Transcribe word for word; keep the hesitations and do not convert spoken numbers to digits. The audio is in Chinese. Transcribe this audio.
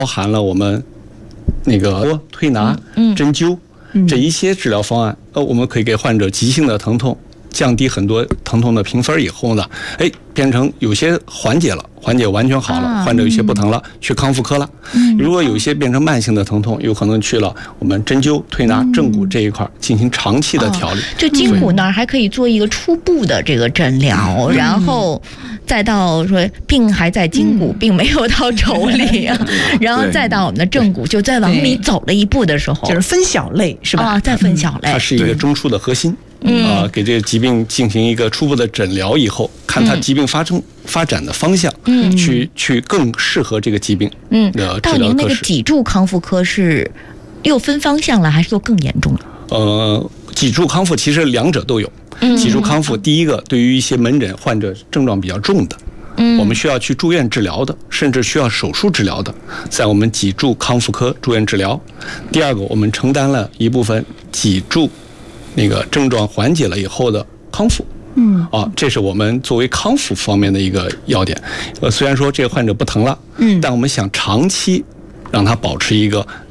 包含了我们那个推拿、 嗯、 针灸、嗯、这一些治疗方案，呃，我们可以给患者急性的疼痛降低很多疼痛的评分以后呢，哎，变成有些缓解了，缓解完全好了，啊、患者有些不疼了，嗯、去康复科了。嗯、如果有些变成慢性的疼痛，有可能去了我们针灸、推拿、 嗯、 正骨这一块进行长期的调理。哦、 就筋骨那儿还可以做一个初步的这个诊疗，嗯、然后再到说病还在筋骨，嗯、并没有到肘里啊，然后再到我们的正骨，就再往里走了一步的时候， 就是分小类是吧？ 啊，再分小类， 它是一个中枢的核心。 嗯啊、呃，给这个疾病进行一个初步的诊疗以后，看它疾病发生、嗯、发展的方向，嗯，去去更适合这个疾病的治疗科室。 到您那个脊柱康复科是又分方向了，还是说更严重了？ 呃，脊柱康复其实两者都有。嗯、脊柱康复，第一个对于一些门诊患者症状比较重的，嗯，我们需要去住院治疗的，甚至需要手术治疗的，在我们脊柱康复科住院治疗。第二个，我们承担了一部分脊柱那个症状缓解了以后的康复，嗯，啊，这是我们作为康复方面的一个要点。呃，虽然说这个患者不疼了，嗯，但我们想长期让他保持一个